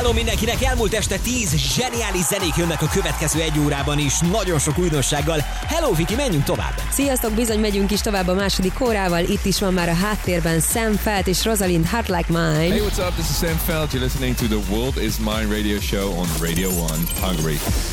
Kívánom mindenkinek, elmúlt este 10 zseniális zenék jönnek a következő egy órában is, nagyon sok újdonsággal. Hello, Viki, menjünk tovább! Sziasztok, bizony megyünk is tovább a második órával. Itt is van már a háttérben Sam Feldt és Rosalind Heart Like Mine. Hey, what's up? This is Sam Feldt. You're listening to The World Is Mine radio show on Radio 1 Hungary.